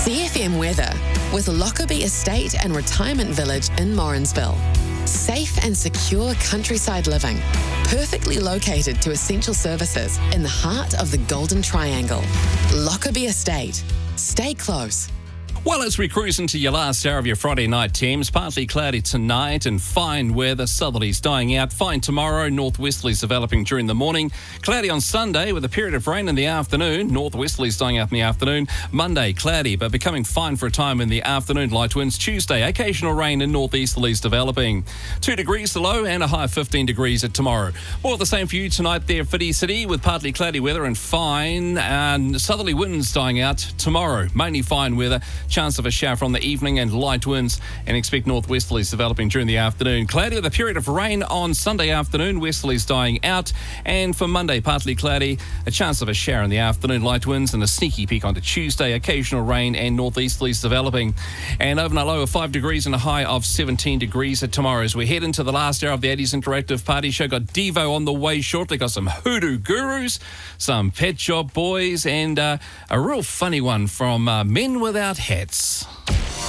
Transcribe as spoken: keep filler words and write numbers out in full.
C F M weather with Lockerbie Estate and Retirement Village in Morrinsville. Safe and secure countryside living, perfectly located to essential services in the heart of the Golden Triangle. Lockerbie Estate. Stay close. Well, as we cruise into your last hour of your Friday night, Thames, partly cloudy tonight and fine weather. Southerlies dying out. Fine tomorrow. Northwesterlies developing during the morning. Cloudy on Sunday with a period of rain in the afternoon. Northwesterlies dying out in the afternoon. Monday, cloudy but becoming fine for a time in the afternoon. Light winds. Tuesday, occasional rain and northeasterlies developing. Two degrees the low and a high of fifteen degrees at tomorrow. More of the same for you tonight there, Whiti City, with partly cloudy weather and fine and southerly winds dying out tomorrow. Mainly fine weather. Chance of a shower from the evening and light winds, and expect northwesterlies developing during the afternoon. Cloudy with a period of rain on Sunday afternoon, westerlies dying out, and for Monday partly cloudy, a chance of a shower in the afternoon, light winds, and a sneaky peak onto Tuesday, occasional rain and northeasterlies developing. And overnight low of five degrees and a high of seventeen degrees at tomorrow. As we head into the last hour of the eighties Interactive Party Show, got Devo on the way shortly, got some Hoodoo Gurus, some Pet Shop Boys, and uh, a real funny one from uh, Men Without Hats.